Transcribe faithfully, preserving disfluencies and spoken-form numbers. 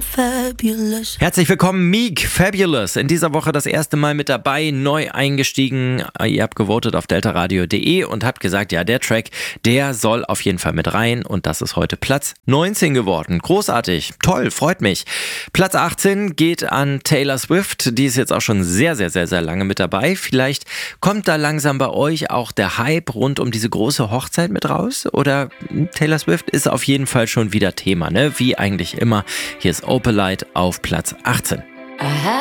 fabulous. Herzlich willkommen, Meek, Fabulous. In dieser Woche das erste Mal mit dabei, neu eingestiegen. Ihr habt gewotet auf deltaradio punkt de und habt gesagt, ja, der Track, der soll auf jeden Fall mit rein. Und das ist heute Platz neunzehn geworden. Großartig, toll, freut mich. Platz achtzehn geht an Taylor Swift. Die ist jetzt auch schon sehr, sehr, sehr, sehr lange mit dabei. Vielleicht kommt da langsam bei euch auch der Hype rund um diese große Hochzeit mit raus? Oder Taylor Swift ist auf jeden Fall schon wieder Thema, ne? Wie eigentlich immer. Hier ist Opalite auf Platz achtzehn. I